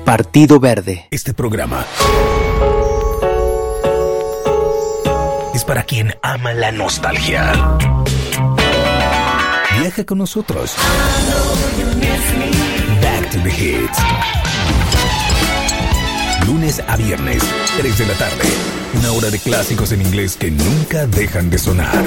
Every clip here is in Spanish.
Partido Verde. Este programa es para quien ama la nostalgia. Viaja con nosotros. Back to the Hits. Lunes a viernes, 3 de la tarde. Una hora de clásicos en inglés que nunca dejan de sonar.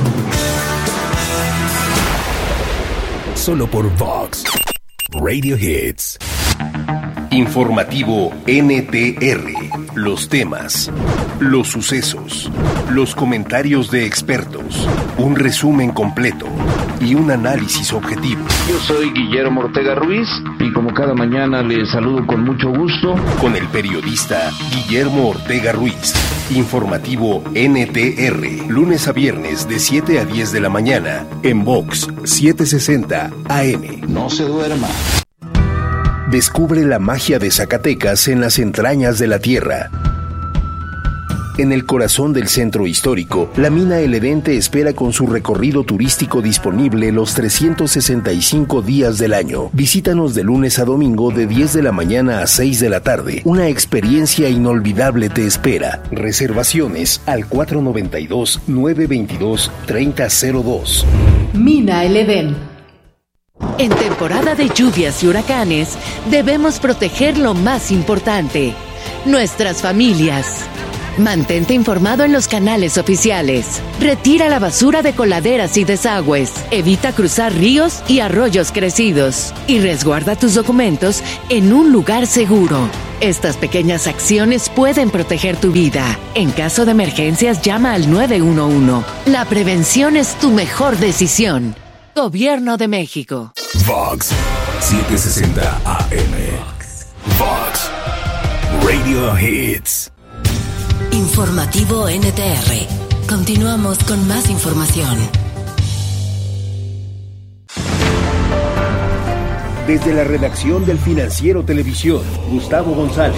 Solo por Vox Radio Hits. Informativo NTR. Los temas, los sucesos, los comentarios de expertos, un resumen completo y un análisis objetivo. Yo soy Guillermo Ortega Ruiz y como cada mañana les saludo con mucho gusto. Con el periodista Guillermo Ortega Ruiz. Informativo NTR. Lunes a viernes de 7 a 10 de la mañana en Vox 760 AM. No se duerma. Descubre la magia de Zacatecas en las entrañas de la tierra. En el corazón del centro histórico, la mina El Edén te espera con su recorrido turístico disponible los 365 días del año. Visítanos de lunes a domingo de 10 de la mañana a 6 de la tarde. Una experiencia inolvidable te espera. Reservaciones al 492-922-3002. Mina El Edén. En temporada de lluvias y huracanes, debemos proteger lo más importante, nuestras familias. Mantente informado en los canales oficiales. Retira la basura de coladeras y desagües. Evita cruzar ríos y arroyos crecidos. Y resguarda tus documentos en un lugar seguro. Estas pequeñas acciones pueden proteger tu vida. En caso de emergencias, llama al 911. La prevención es tu mejor decisión. Gobierno de México. Vox 760 AM. Vox Radio Hits. Informativo NTR. Continuamos con más información. Desde la redacción del Financiero Televisión, Gustavo González.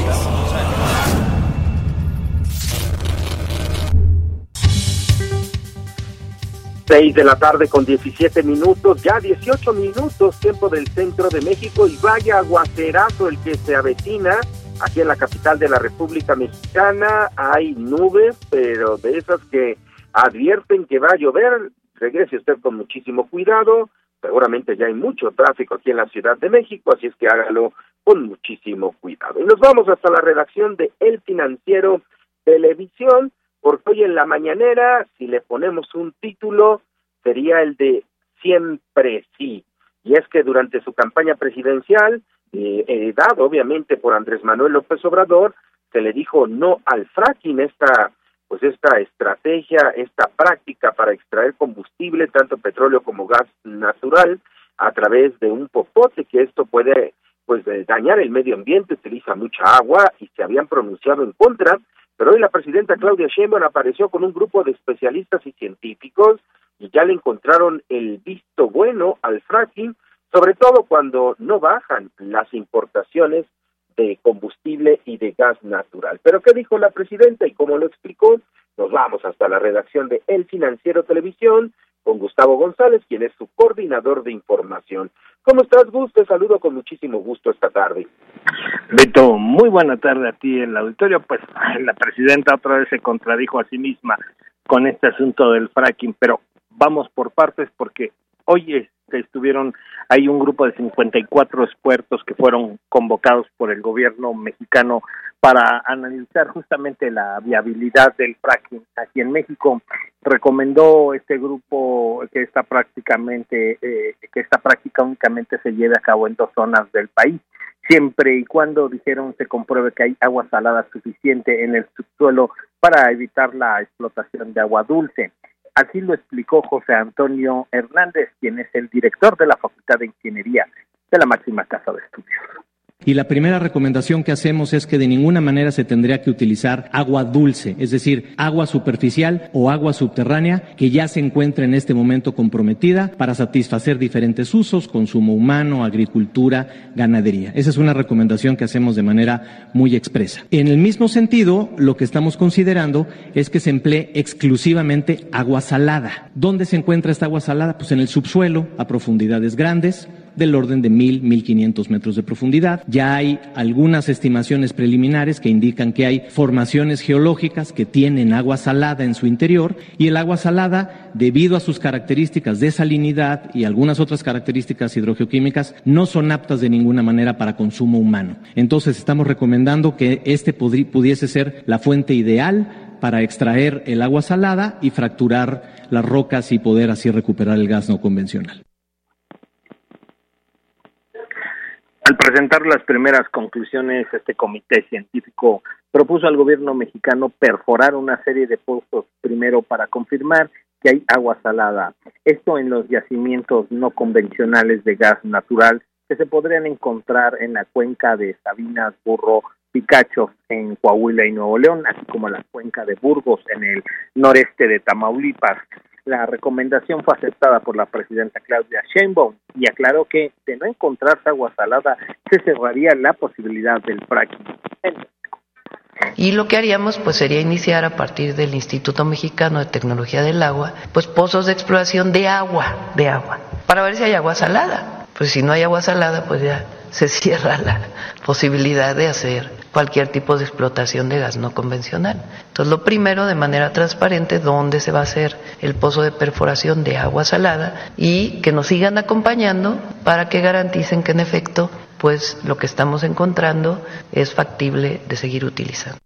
6 de la tarde con 17 minutos, ya 18 minutos, tiempo del centro de México, y vaya aguacerazo el que se avecina aquí en la capital de la República Mexicana. Hay nubes, pero de esas que advierten que va a llover. Regrese usted con muchísimo cuidado, seguramente ya hay mucho tráfico aquí en la Ciudad de México, así es que hágalo con muchísimo cuidado. Y nos vamos hasta la redacción de El Financiero Televisión, porque hoy en la mañanera, si le ponemos un título, sería el de Siempre Sí. Y es que durante su campaña presidencial, dado obviamente por Andrés Manuel López Obrador, se le dijo no al fracking, esta estrategia, esta práctica para extraer combustible, tanto petróleo como gas natural, a través de un popote, que esto puede dañar el medio ambiente, utiliza mucha agua, y se habían pronunciado en contra. Pero hoy la presidenta Claudia Sheinbaum apareció con un grupo de especialistas y científicos y ya le encontraron el visto bueno al fracking, sobre todo cuando no bajan las importaciones de combustible y de gas natural. ¿Pero qué dijo la presidenta y cómo lo explicó? Nos vamos hasta la redacción de El Financiero Televisión con Gustavo González, quien es su coordinador de información. ¿Cómo estás, Gus? Te saludo con muchísimo gusto esta tarde. Beto, muy buena tarde a ti en el auditorio. Pues la presidenta otra vez se contradijo a sí misma con este asunto del fracking, pero vamos por partes, porque hoy hay un grupo de 54 expertos que fueron convocados por el gobierno mexicano para analizar justamente la viabilidad del fracking aquí en México. Recomendó este grupo que esta práctica únicamente se lleve a cabo en 2 zonas del país, siempre y cuando, dijeron, se compruebe que hay agua salada suficiente en el subsuelo para evitar la explotación de agua dulce. Así lo explicó José Antonio Hernández, quien es el director de la Facultad de Ingeniería de la máxima casa de estudios. Y la primera recomendación que hacemos es que de ninguna manera se tendría que utilizar agua dulce, es decir, agua superficial o agua subterránea que ya se encuentra en este momento comprometida para satisfacer diferentes usos, consumo humano, agricultura, ganadería. Esa es una recomendación que hacemos de manera muy expresa. En el mismo sentido, lo que estamos considerando es que se emplee exclusivamente agua salada. ¿Dónde se encuentra esta agua salada? Pues en el subsuelo, a profundidades grandes, del orden de 1,500 metros de profundidad. Ya hay algunas estimaciones preliminares que indican que hay formaciones geológicas que tienen agua salada en su interior, y el agua salada, debido a sus características de salinidad y algunas otras características hidrogeoquímicas, no son aptas de ninguna manera para consumo humano. Entonces estamos recomendando que pudiese ser la fuente ideal para extraer el agua salada y fracturar las rocas y poder así recuperar el gas no convencional. Al presentar las primeras conclusiones, este comité científico propuso al gobierno mexicano perforar una serie de pozos, primero para confirmar que hay agua salada. Esto en los yacimientos no convencionales de gas natural que se podrían encontrar en la cuenca de Sabinas, Burro, Picacho en Coahuila y Nuevo León, así como la cuenca de Burgos en el noreste de Tamaulipas. La recomendación fue aceptada por la presidenta Claudia Sheinbaum y aclaró que, de no encontrarse agua salada, se cerraría la posibilidad del fracking. Y lo que haríamos pues sería iniciar a partir del Instituto Mexicano de Tecnología del Agua, pues pozos de exploración de agua, para ver si hay agua salada. Pues si no hay agua salada, pues ya se cierra la posibilidad de hacer cualquier tipo de explotación de gas no convencional. Entonces, lo primero, de manera transparente, dónde se va a hacer el pozo de perforación de agua salada, y que nos sigan acompañando para que garanticen que en efecto, pues lo que estamos encontrando es factible de seguir utilizando.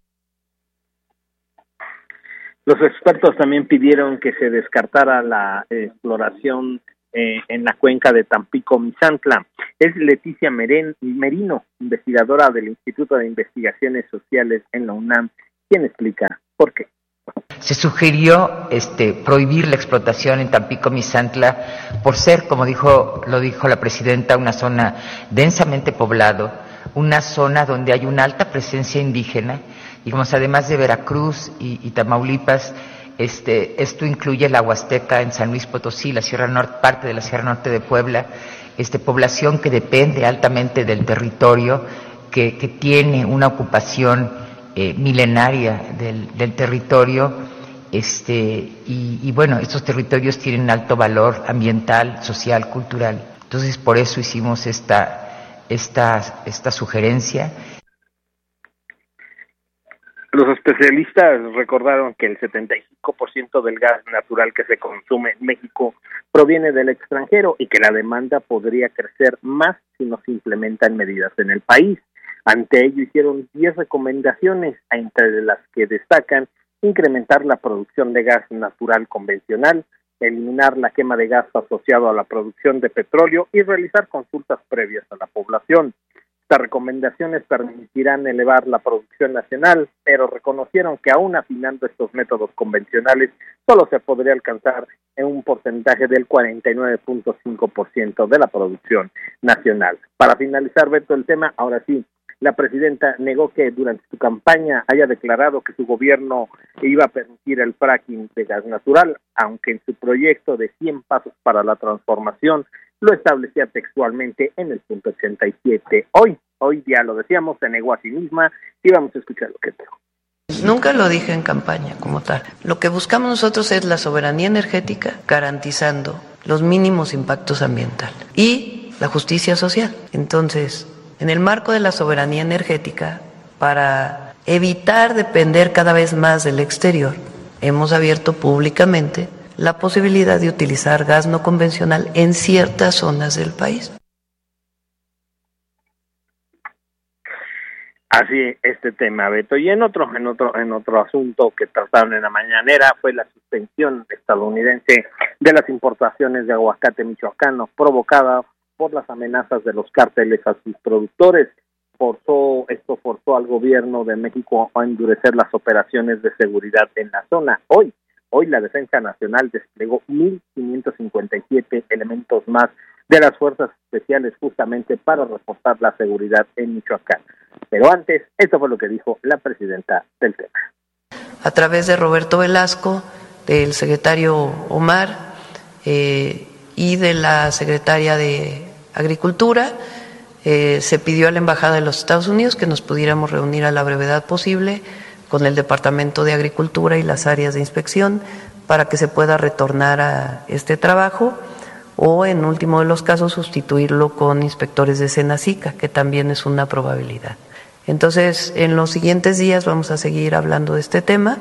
Los expertos también pidieron que se descartara la exploración en la cuenca de Tampico-Misantla. Es Leticia Merino, investigadora del Instituto de Investigaciones Sociales en la UNAM, quien explica por qué. Se sugirió prohibir la explotación en Tampico-Misantla por ser, como lo dijo la presidenta, una zona densamente poblado, una zona donde hay una alta presencia indígena, y como además de Veracruz y Tamaulipas, esto incluye la Huasteca en San Luis Potosí, la Sierra Norte, parte de la Sierra Norte de Puebla, población que depende altamente del territorio, que tiene una ocupación milenaria del territorio, y bueno, estos territorios tienen alto valor ambiental, social, cultural. Entonces, por eso hicimos esta sugerencia. Los especialistas recordaron que el 75% del gas natural que se consume en México proviene del extranjero y que la demanda podría crecer más si no se implementan medidas en el país. Ante ello hicieron 10 recomendaciones, entre las que destacan incrementar la producción de gas natural convencional, eliminar la quema de gas asociado a la producción de petróleo y realizar consultas previas a la población. Estas recomendaciones permitirán elevar la producción nacional, pero reconocieron que aún afinando estos métodos convencionales, solo se podría alcanzar en un porcentaje del 49.5% de la producción nacional. Para finalizar, Beto, el tema, ahora sí, la presidenta negó que durante su campaña haya declarado que su gobierno iba a permitir el fracking de gas natural, aunque en su proyecto de 100 pasos para la transformación lo establecía textualmente en el punto 87. Hoy ya lo decíamos, se negó a sí misma, y vamos a escuchar lo que dijo. Nunca lo dije en campaña como tal. Lo que buscamos nosotros es la soberanía energética, garantizando los mínimos impactos ambientales y la justicia social. Entonces, en el marco de la soberanía energética, para evitar depender cada vez más del exterior, hemos abierto públicamente la posibilidad de utilizar gas no convencional en ciertas zonas del país. Así este tema, Beto. Y en otro asunto que trataron en la mañanera fue la suspensión estadounidense de las importaciones de aguacate michoacano provocada por las amenazas de los cárteles a sus productores. Esto forzó al gobierno de México a endurecer las operaciones de seguridad en la zona. Hoy la Defensa Nacional desplegó 1,557 elementos más de las fuerzas especiales justamente para reforzar la seguridad en Michoacán. Pero antes, esto fue lo que dijo la presidenta del tema. A través de Roberto Velasco, del secretario Omar y de la secretaria de Agricultura, se pidió a la Embajada de los Estados Unidos que nos pudiéramos reunir a la brevedad posible con el Departamento de Agricultura y las áreas de inspección para que se pueda retornar a este trabajo. o en último de los casos sustituirlo con inspectores de Senacica, que también es una probabilidad. Entonces, en los siguientes días vamos a seguir hablando de este tema.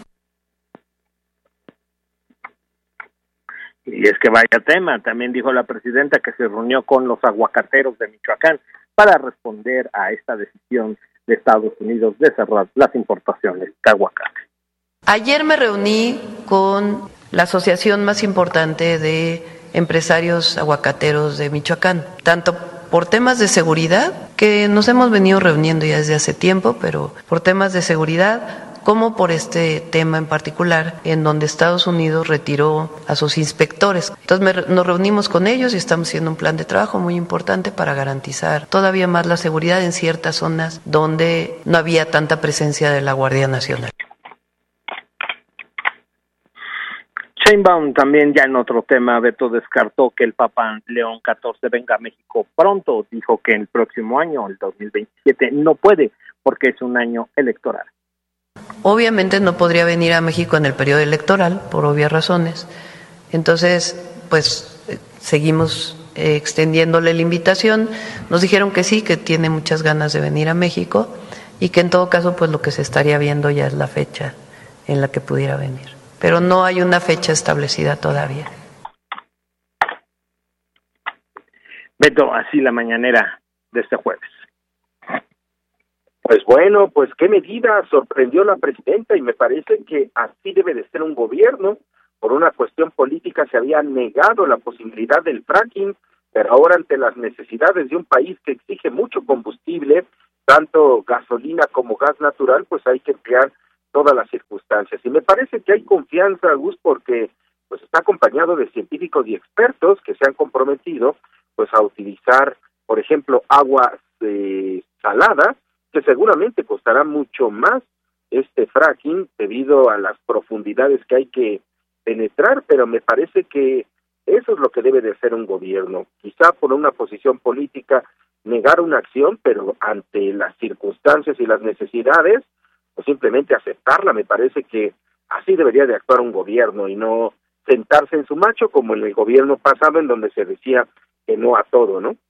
Y es que vaya tema, también dijo la presidenta que se reunió con los aguacateros de Michoacán para responder a esta decisión de Estados Unidos de cerrar las importaciones de aguacate. Ayer me reuní con la asociación más importante de empresarios aguacateros de Michoacán, tanto por temas de seguridad, que nos hemos venido reuniendo ya desde hace tiempo, pero por temas de seguridad, como por este tema en particular, en donde Estados Unidos retiró a sus inspectores. Entonces nos reunimos con ellos y estamos haciendo un plan de trabajo muy importante para garantizar todavía más la seguridad en ciertas zonas donde no había tanta presencia de la Guardia Nacional. Sheinbaum también, ya en otro tema, Beto, descartó que el Papa León XIV venga a México pronto. Dijo que el próximo año, el 2027, no puede porque es un año electoral. Obviamente no podría venir a México en el periodo electoral, por obvias razones. Entonces, pues seguimos extendiéndole la invitación. Nos dijeron que sí, que tiene muchas ganas de venir a México y que en todo caso, pues lo que se estaría viendo ya es la fecha en la que pudiera venir. Pero no hay una fecha establecida todavía. Beto, así la mañanera de este jueves. Pues bueno, pues qué medida sorprendió la presidenta, y me parece que así debe de ser un gobierno. Por una cuestión política se había negado la posibilidad del fracking, pero ahora ante las necesidades de un país que exige mucho combustible, tanto gasolina como gas natural, pues hay que emplear todas las circunstancias. Y me parece que hay confianza, Gus, porque pues está acompañado de científicos y expertos que se han comprometido pues a utilizar, por ejemplo, aguas saladas, que seguramente costará mucho más este fracking debido a las profundidades que hay que penetrar, pero me parece que eso es lo que debe de hacer un gobierno. Quizá por una posición política negar una acción, pero ante las circunstancias y las necesidades, o simplemente aceptarla. Me parece que así debería de actuar un gobierno y no sentarse en su macho como en el gobierno pasado, en donde se decía que no a todo, ¿no?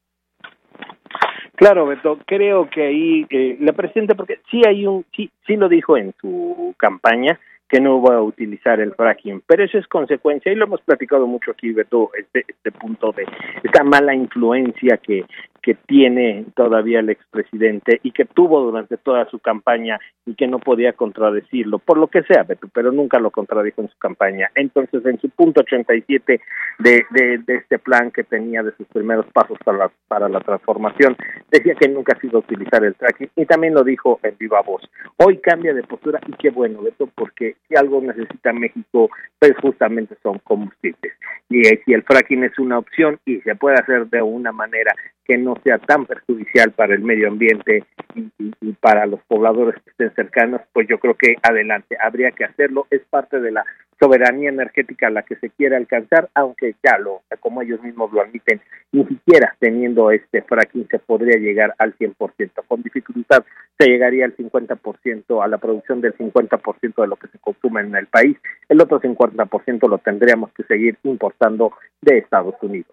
Claro, Beto, creo que ahí la presidenta, porque sí lo dijo en su campaña, que no va a utilizar el fracking, pero eso es consecuencia, y lo hemos platicado mucho aquí, Beto, este punto de esta mala influencia que tiene todavía el expresidente y que tuvo durante toda su campaña y que no podía contradecirlo, por lo que sea, Beto, pero nunca lo contradijo en su campaña. Entonces, en su punto 87 de este plan que tenía de sus primeros pasos para la transformación, decía que nunca se iba a utilizar el fracking, y también lo dijo en viva voz. Hoy cambia de postura, y qué bueno, Beto, porque si algo necesita México, pues justamente son combustibles. Y si el fracking es una opción y se puede hacer de una manera que no sea tan perjudicial para el medio ambiente y para los pobladores que estén cercanos, pues yo creo que adelante, habría que hacerlo. Es parte de la soberanía energética a la que se quiere alcanzar, aunque como ellos mismos lo admiten, ni siquiera teniendo este fracking se podría llegar al 100%. Con dificultad se llegaría al 50%, a la producción del 50% de lo que se consume en el país. El otro 50% lo tendríamos que seguir importando de Estados Unidos.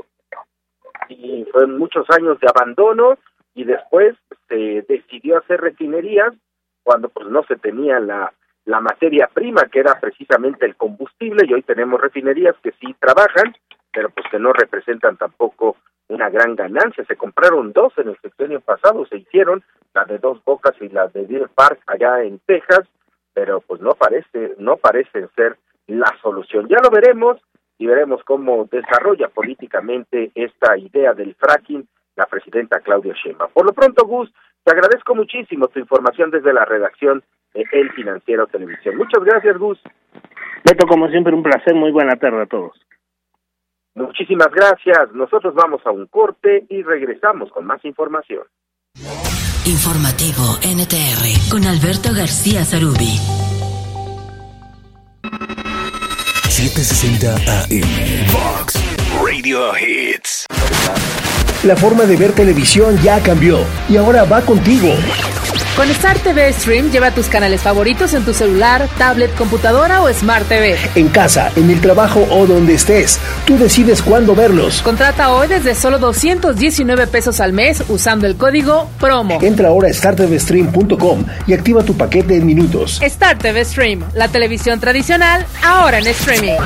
Y fueron muchos años de abandono, y después se decidió hacer refinerías cuando pues no se tenía la materia prima, que era precisamente el combustible, y hoy tenemos refinerías que sí trabajan, pero pues que no representan tampoco una gran ganancia. Se compraron 2 en el sexenio pasado, se hicieron, la de Dos Bocas y la de Deer Park allá en Texas, pero pues no parecen ser la solución. Ya lo veremos, y veremos cómo desarrolla políticamente esta idea del fracking la presidenta Claudia Sheinbaum. Por lo pronto, Gus, te agradezco muchísimo tu información desde la redacción de El Financiero Televisión. Muchas gracias, Gus. Beto, como siempre, un placer. Muy buena tarde a todos. Muchísimas gracias. Nosotros vamos a un corte y regresamos con más información. Informativo NTR con Alberto García Zarubi. 760 AM Vox Radio Hits. La forma de ver televisión ya cambió y ahora va contigo. Con Star TV Stream lleva tus canales favoritos en tu celular, tablet, computadora o Smart TV. En casa, en el trabajo o donde estés, tú decides cuándo verlos. Contrata hoy desde solo 219 pesos al mes usando el código PROMO. Entra ahora a startvstream.com y activa tu paquete en minutos. Star TV Stream, la televisión tradicional, ahora en streaming.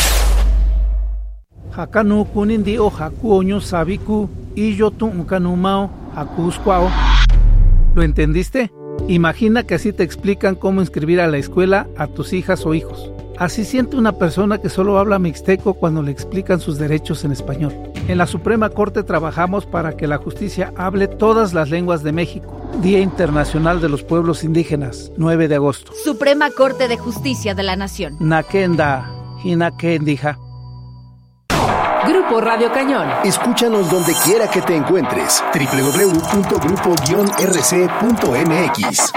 Hakanu kunindi o hakuoño sabiku y yo tu kanumao hakuskwao. ¿Lo entendiste? Imagina que así te explican cómo inscribir a la escuela a tus hijas o hijos. Así siente una persona que solo habla mixteco cuando le explican sus derechos en español. En la Suprema Corte trabajamos para que la justicia hable todas las lenguas de México. Día Internacional de los Pueblos Indígenas, 9 de agosto. Suprema Corte de Justicia de la Nación. Nakenda, hinakendija. Grupo Radio Cañón. Escúchanos donde quiera que te encuentres. www.grupo-rc.mx.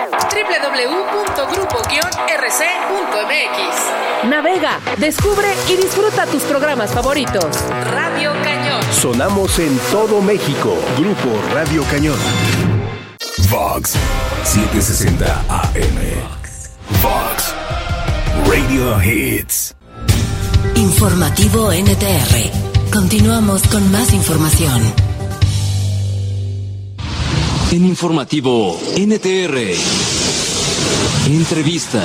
www.grupo-rc.mx. Navega, descubre y disfruta tus programas favoritos. Radio Cañón. Sonamos en todo México. Grupo Radio Cañón. Vox 760 AM. Vox Radio Hits. Informativo NTR. Continuamos con más información. En Informativo NTR. Entrevista.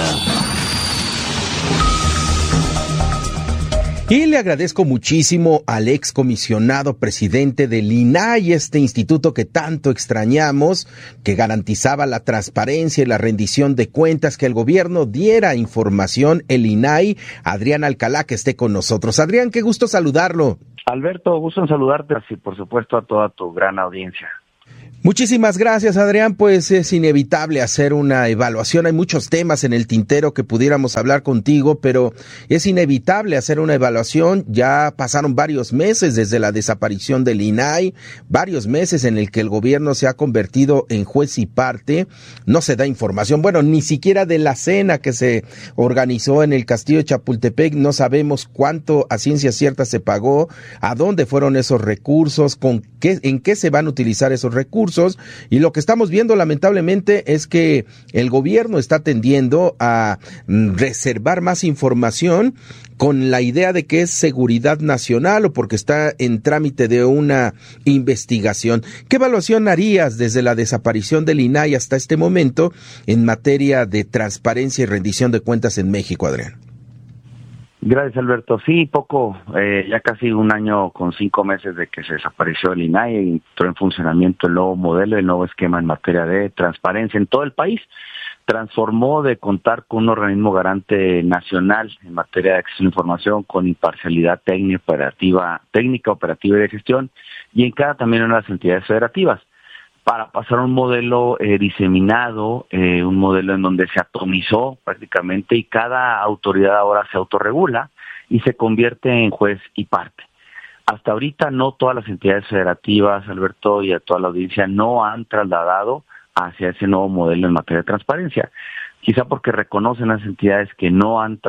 Y le agradezco muchísimo al excomisionado presidente del INAI, este instituto que tanto extrañamos, que garantizaba la transparencia y la rendición de cuentas, que el gobierno diera información, el INAI, Adrián Alcalá, que esté con nosotros. Adrián, qué gusto saludarlo. Alberto, gusto en saludarte y por supuesto a toda tu gran audiencia. Muchísimas gracias, Adrián. Pues es inevitable hacer una evaluación. Hay muchos temas en el tintero que pudiéramos hablar contigo, pero es inevitable hacer una evaluación. Ya pasaron varios meses desde la desaparición del INAI, varios meses en el que el gobierno se ha convertido en juez y parte. No se da información, bueno, ni siquiera de la cena que se organizó en el Castillo de Chapultepec. No sabemos cuánto a ciencia cierta se pagó, a dónde fueron esos recursos, en qué se van a utilizar esos recursos. Y lo que estamos viendo lamentablemente es que el gobierno está tendiendo a reservar más información con la idea de que es seguridad nacional o porque está en trámite de una investigación. ¿Qué evaluación harías desde la desaparición del INAI hasta este momento en materia de transparencia y rendición de cuentas en México, Adrián? Gracias, Alberto. Sí, poco, ya casi un año con 5 meses de que se desapareció el INAI y entró en funcionamiento el nuevo modelo, el nuevo esquema en materia de transparencia en todo el país. Transformó de contar con un organismo garante nacional en materia de acceso a la información con imparcialidad técnica, operativa y de gestión, y en cada también una de las entidades federativas, para pasar a un modelo diseminado, un modelo en donde se atomizó prácticamente y cada autoridad ahora se autorregula y se convierte en juez y parte. Hasta ahorita no todas las entidades federativas, Alberto, y a toda la audiencia no han trasladado hacia ese nuevo modelo en materia de transparencia. Quizá porque reconocen las entidades que no han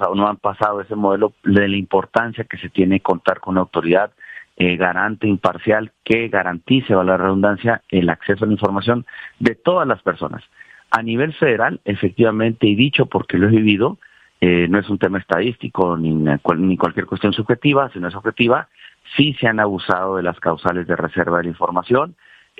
pasado ese modelo de la importancia que se tiene contar con una autoridad garante, imparcial, que garantice, valga la redundancia, el acceso a la información de todas las personas. A nivel federal, efectivamente, y dicho porque lo he vivido, no es un tema estadístico ni cualquier cuestión subjetiva, sino es objetiva, sí se han abusado de las causales de reserva de la información,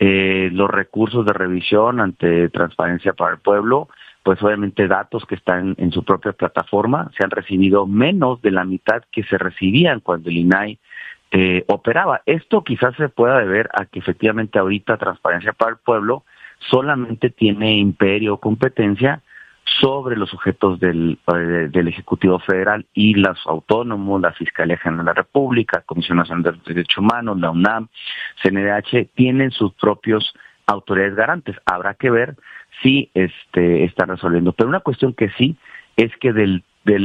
los recursos de revisión ante Transparencia para el Pueblo, pues obviamente datos que están en su propia plataforma, se han recibido menos de la mitad que se recibían cuando el INAI operaba. Esto quizás se pueda deber a que efectivamente ahorita Transparencia para el Pueblo solamente tiene imperio o competencia sobre los sujetos del Ejecutivo Federal y los autónomos, la Fiscalía General de la República, Comisión Nacional de los Derechos Humanos, la UNAM, CNDH, tienen sus propios autoridades garantes. Habrá que ver si están resolviendo. Pero una cuestión que sí es que del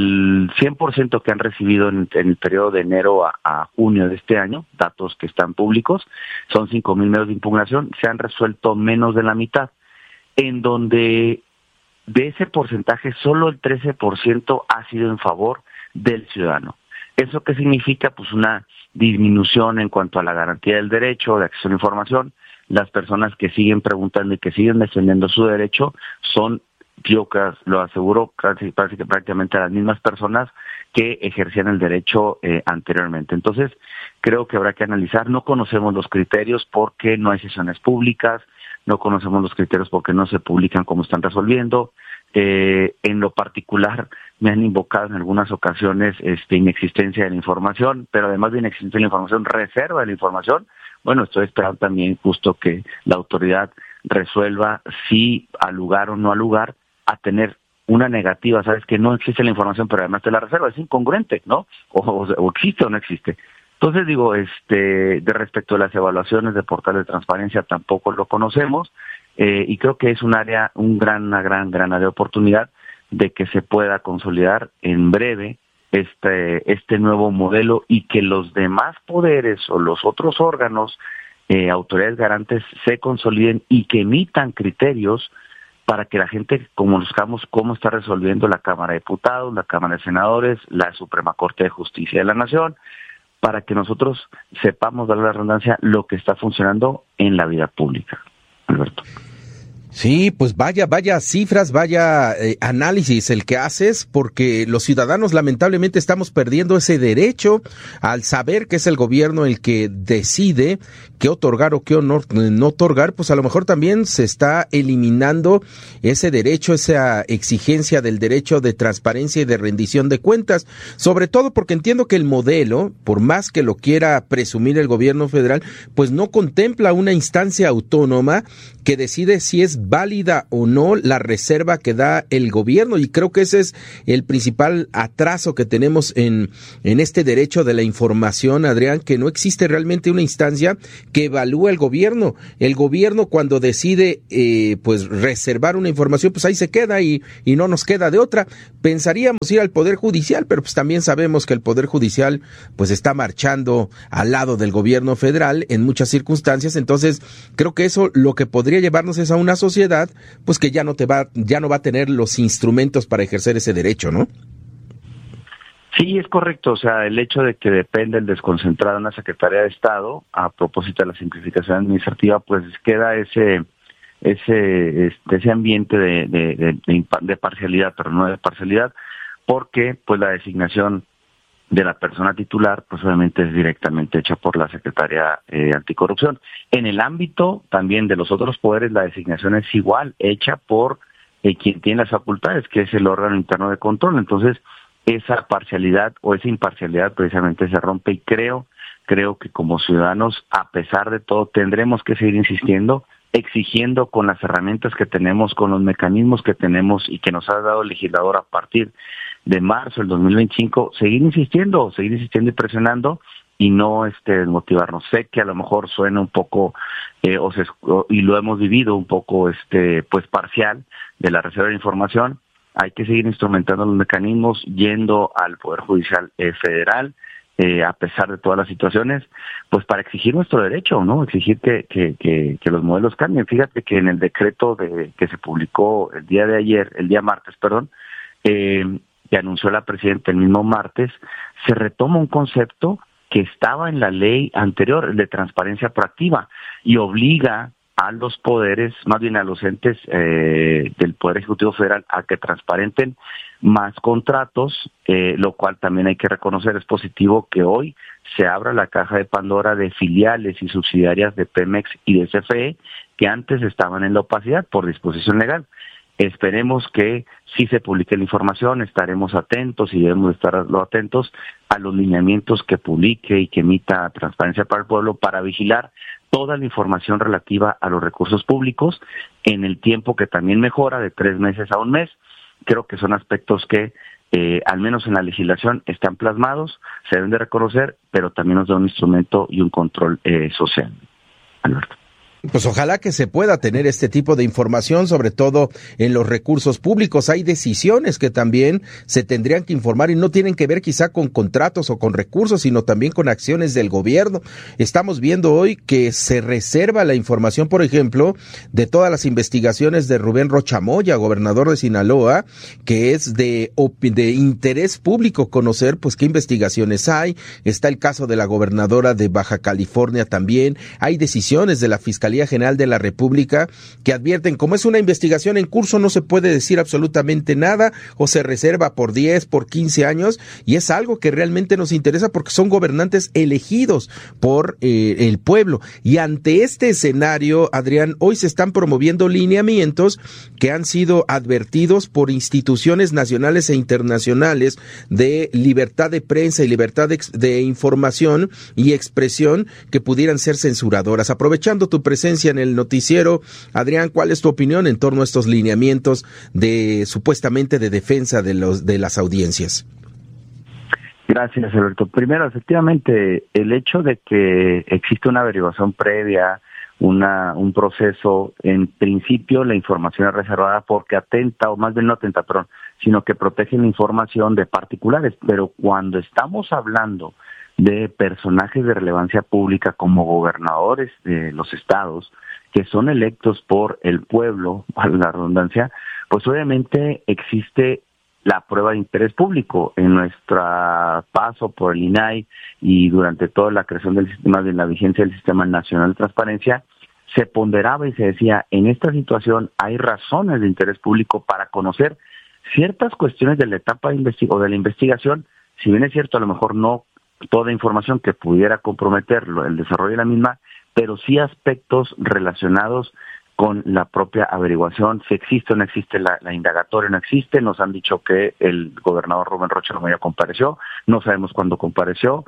100% que han recibido en el periodo de enero a junio de este año, datos que están públicos, son 5,000 medios de impugnación, se han resuelto menos de la mitad, en donde de ese porcentaje solo el 13% ha sido en favor del ciudadano. ¿Eso qué significa? Pues una disminución en cuanto a la garantía del derecho de acceso a la información, las personas que siguen preguntando y que siguen defendiendo su derecho son, yo lo aseguro, casi prácticamente las mismas personas que ejercían el derecho anteriormente. Entonces, creo que habrá que analizar. No conocemos los criterios porque no hay sesiones públicas, no conocemos los criterios porque no se publican cómo están resolviendo. En lo particular, me han invocado en algunas ocasiones inexistencia de la información, pero además de inexistencia de la información, reserva de la información. Bueno, estoy esperando también justo que la autoridad resuelva si al lugar o no al lugar a tener una negativa, sabes que no existe la información, pero además te la reserva, es incongruente, ¿no? O existe o no existe. Entonces digo, de respecto a las evaluaciones de portales de transparencia tampoco lo conocemos, y creo que es una gran área de oportunidad de que se pueda consolidar en breve este nuevo modelo y que los demás poderes o los otros órganos, autoridades garantes, se consoliden y que emitan criterios para que la gente conozcamos cómo está resolviendo la Cámara de Diputados, la Cámara de Senadores, la Suprema Corte de Justicia de la Nación, para que nosotros sepamos, dar la redundancia, lo que está funcionando en la vida pública. Alberto. Sí, pues vaya cifras, vaya análisis el que haces, porque los ciudadanos lamentablemente estamos perdiendo ese derecho al saber que es el gobierno el que decide qué otorgar o qué no otorgar. Pues a lo mejor también se está eliminando ese derecho, esa exigencia del derecho de transparencia y de rendición de cuentas, sobre todo porque entiendo que el modelo, por más que lo quiera presumir el gobierno federal, pues no contempla una instancia autónoma que decide si es válida o no la reserva que da el gobierno, y creo que ese es el principal atraso que tenemos en este derecho de la información, Adrián, que no existe realmente una instancia que evalúe el gobierno. El gobierno, cuando decide pues reservar una información, pues ahí se queda y no nos queda de otra. Pensaríamos ir al Poder Judicial, pero pues también sabemos que el Poder Judicial pues está marchando al lado del gobierno federal en muchas circunstancias. Entonces creo que eso lo que podría llevarnos es a una sociedad pues que ya no va a tener los instrumentos para ejercer ese derecho, ¿no? Sí, es correcto. O sea, el hecho de que depende el desconcentrado en la Secretaría de Estado, a propósito de la simplificación administrativa, pues queda ese ambiente de parcialidad, pero no de parcialidad, porque pues la designación de la persona titular, pues obviamente es directamente hecha por la Secretaría Anticorrupción. En el ámbito también de los otros poderes, la designación es igual, hecha por quien tiene las facultades, que es el órgano interno de control. Entonces, esa parcialidad o esa imparcialidad precisamente se rompe, y creo que como ciudadanos, a pesar de todo, tendremos que seguir insistiendo, exigiendo con las herramientas que tenemos, con los mecanismos que tenemos y que nos ha dado el legislador a partir de marzo del 2025, seguir insistiendo y presionando, y no desmotivarnos. Sé que a lo mejor suena un poco y lo hemos vivido un poco pues parcial de la reserva de información. Hay que seguir instrumentando los mecanismos, yendo al Poder Judicial Federal, a pesar de todas las situaciones, pues para exigir nuestro derecho, ¿no? Exigir que los modelos cambien. Fíjate que en el decreto que se publicó el día martes, que anunció la presidenta el mismo martes, se retoma un concepto que estaba en la ley anterior, el de transparencia proactiva, y obliga a los poderes, más bien a los entes del Poder Ejecutivo Federal, a que transparenten más contratos, lo cual también hay que reconocer es positivo que hoy se abra la caja de Pandora de filiales y subsidiarias de Pemex y de CFE que antes estaban en la opacidad por disposición legal. Esperemos que si se publique la información, estaremos atentos y debemos estar atentos a los lineamientos que publique y que emita Transparencia para el Pueblo para vigilar toda la información relativa a los recursos públicos en el tiempo que también mejora de 3 meses a 1 mes. Creo que son aspectos que al menos en la legislación están plasmados, se deben de reconocer, pero también nos da un instrumento y un control social. Alberto. Pues ojalá que se pueda tener este tipo de información, sobre todo en los recursos públicos. Hay decisiones que también se tendrían que informar y no tienen que ver quizá con contratos o con recursos, sino también con acciones del gobierno. Estamos viendo hoy que se reserva la información, por ejemplo, de todas las investigaciones de Rubén Rocha Moya, gobernador de Sinaloa, que es de interés público conocer pues qué investigaciones hay. Está el caso de la gobernadora de Baja California también. Hay decisiones de la Fiscalía Fiscalía General de la República, que advierten, como es una investigación en curso, no se puede decir absolutamente nada o se reserva por 10, por 15 años, y es algo que realmente nos interesa porque son gobernantes elegidos por el pueblo. Y ante este escenario, Adrián, hoy se están promoviendo lineamientos que han sido advertidos por instituciones nacionales e internacionales de libertad de prensa y libertad de información y expresión que pudieran ser censuradoras. Aprovechando tu presencia en el noticiero, Adrián, ¿cuál es tu opinión en torno a estos lineamientos de supuestamente de defensa de las audiencias? Gracias, Alberto. Primero, efectivamente, el hecho de que existe una averiguación previa, un proceso, en principio la información es reservada porque atenta, o más bien no atenta, perdón, sino que protege la información de particulares, pero cuando estamos hablando de personajes de relevancia pública como gobernadores de los estados, que son electos por el pueblo, a la redundancia, pues obviamente existe la prueba de interés público. En nuestro paso por el INAI y durante toda la creación del sistema, de la vigencia del Sistema Nacional de Transparencia, se ponderaba y se decía, en esta situación hay razones de interés público para conocer ciertas cuestiones de la etapa o de la investigación, si bien es cierto, a lo mejor no toda información que pudiera comprometer el desarrollo de la misma, pero sí aspectos relacionados con la propia averiguación, si existe o no existe la indagatoria, no existe. Nos han dicho que el gobernador Rubén Rocha Lomello compareció, no sabemos cuándo compareció,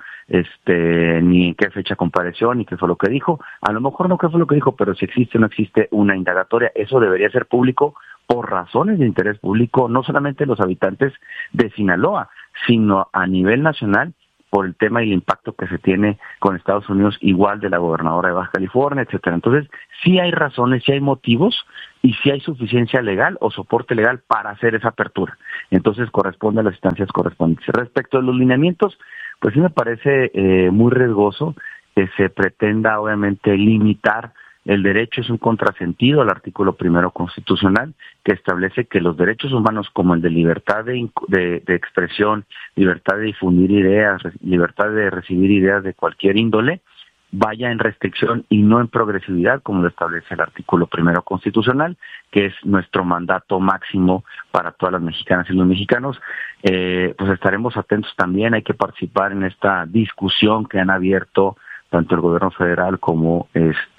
ni en qué fecha compareció, ni qué fue lo que dijo. A lo mejor no qué fue lo que dijo, pero si existe o no existe una indagatoria, eso debería ser público por razones de interés público, no solamente los habitantes de Sinaloa, sino a nivel nacional, por el tema y el impacto que se tiene con Estados Unidos, igual de la gobernadora de Baja California, etcétera. Entonces, sí hay razones, sí hay motivos y sí hay suficiencia legal o soporte legal para hacer esa apertura. Entonces, corresponde a las instancias correspondientes. Respecto a los lineamientos, pues sí me parece muy riesgoso que se pretenda, obviamente, limitar el derecho. Es un contrasentido al artículo 1 constitucional, que establece que los derechos humanos, como el de libertad de expresión, libertad de difundir ideas, libertad de recibir ideas de cualquier índole, vaya en restricción y no en progresividad, como lo establece el artículo 1 constitucional, que es nuestro mandato máximo para todas las mexicanas y los mexicanos. Pues estaremos atentos también, hay que participar en esta discusión que han abierto tanto el gobierno federal como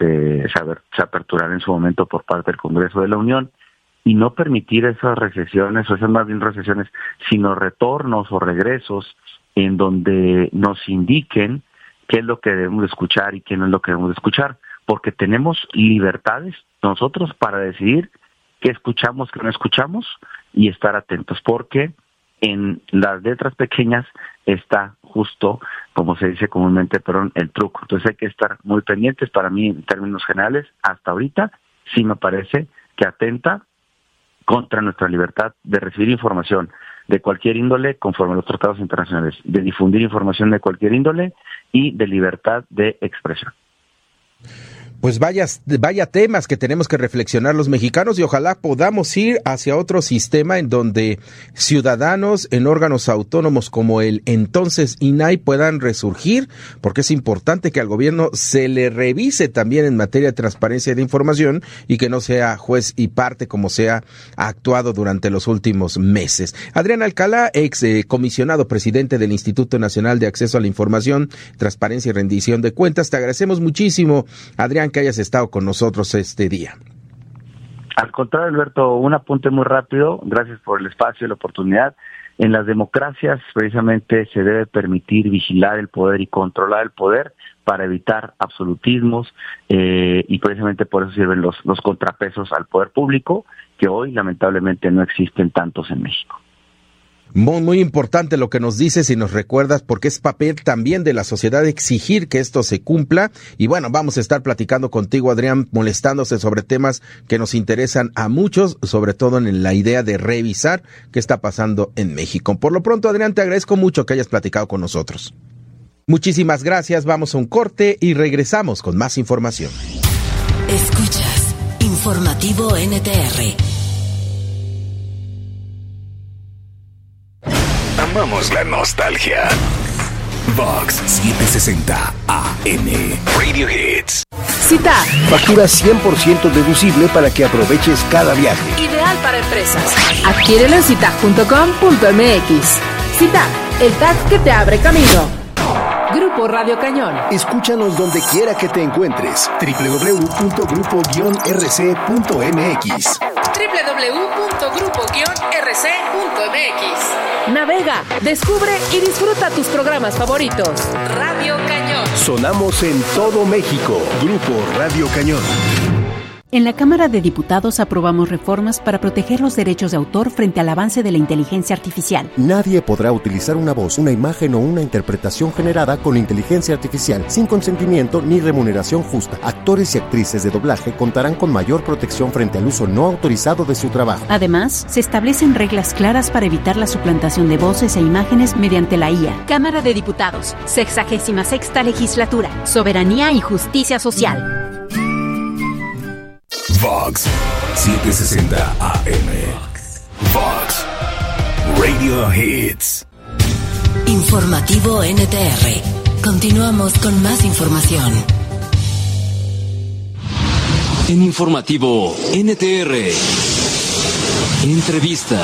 se aperturará en su momento por parte del Congreso de la Unión, y no permitir esas recesiones, o esas más bien recesiones, sino retornos o regresos en donde nos indiquen qué es lo que debemos de escuchar y qué no es lo que debemos de escuchar, porque tenemos libertades nosotros para decidir qué escuchamos, qué no escuchamos, y estar atentos, porque en las letras pequeñas está justo, como se dice comúnmente, el truco. Entonces hay que estar muy pendientes. Para mí, en términos generales, hasta ahorita, sí me parece que atenta contra nuestra libertad de recibir información de cualquier índole, conforme a los tratados internacionales, de difundir información de cualquier índole y de libertad de expresión. Pues vaya temas que tenemos que reflexionar los mexicanos, y ojalá podamos ir hacia otro sistema en donde ciudadanos en órganos autónomos como el entonces INAI puedan resurgir, porque es importante que al gobierno se le revise también en materia de transparencia de información y que no sea juez y parte como se ha actuado durante los últimos meses. Adrián Alcalá, ex comisionado presidente del Instituto Nacional de Acceso a la Información, Transparencia y Rendición de Cuentas, te agradecemos muchísimo, Adrián, que hayas estado con nosotros este día. Al contrario, Alberto, un apunte muy rápido. Gracias por el espacio y la oportunidad. En las democracias, precisamente, se debe permitir vigilar el poder y controlar el poder para evitar absolutismos, y precisamente por eso sirven los contrapesos al poder público, que hoy, lamentablemente, no existen tantos en México. Muy, muy importante lo que nos dices y nos recuerdas, porque es papel también de la sociedad exigir que esto se cumpla. Y bueno, vamos a estar platicando contigo, Adrián, molestándose sobre temas que nos interesan a muchos, sobre todo en la idea de revisar qué está pasando en México. Por lo pronto, Adrián, te agradezco mucho que hayas platicado con nosotros. Muchísimas gracias, vamos a un corte y regresamos con más información. Escuchas Informativo NTR. Amamos la nostalgia. Vox 760 AM. Radio Hits. Citar. Factura 100% deducible para que aproveches cada viaje. Ideal para empresas. Adquiérelo en citag.com.mx. Citar, el tag que te abre camino. Grupo Radio Cañón. Escúchanos donde quiera que te encuentres. www.grupo-rc.mx. www.grupo-rc.mx. Navega, descubre y disfruta tus programas favoritos. Radio Cañón. Sonamos en todo México. Grupo Radio Cañón. En la Cámara de Diputados aprobamos reformas para proteger los derechos de autor frente al avance de la inteligencia artificial. Nadie podrá utilizar una voz, una imagen o una interpretación generada con inteligencia artificial sin consentimiento ni remuneración justa. Actores y actrices de doblaje contarán con mayor protección frente al uso no autorizado de su trabajo. Además, se establecen reglas claras para evitar la suplantación de voces e imágenes mediante la IA. Cámara de Diputados, 66ª Legislatura, Soberanía y Justicia Social. Vox 760 AM. Vox Radio Hits. Informativo NTR. Continuamos con más información. En Informativo NTR. Entrevista.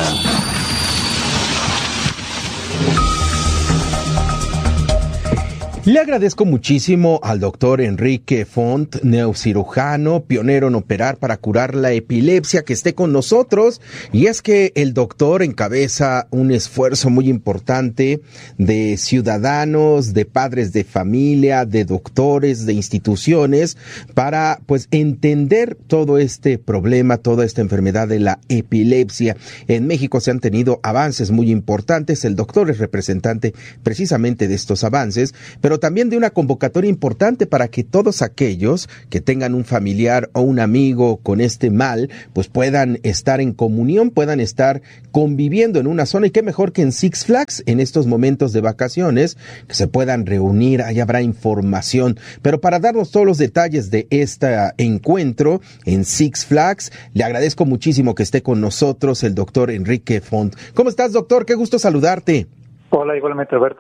Le agradezco muchísimo al doctor Enrique Font, neurocirujano, pionero en operar para curar la epilepsia, que esté con nosotros. Y es que el doctor encabeza un esfuerzo muy importante de ciudadanos, de padres de familia, de doctores, de instituciones, para pues entender todo este problema, toda esta enfermedad de la epilepsia. En México se han tenido avances muy importantes. El doctor es representante precisamente de estos avances, pero también de una convocatoria importante para que todos aquellos que tengan un familiar o un amigo con este mal, pues puedan estar en comunión, puedan estar conviviendo en una zona, y qué mejor que en Six Flags en estos momentos de vacaciones, que se puedan reunir, ahí habrá información. Pero para darnos todos los detalles de este encuentro en Six Flags, le agradezco muchísimo que esté con nosotros el doctor Enrique Font. ¿Cómo estás, doctor? Qué gusto saludarte. Hola, igualmente, Alberto.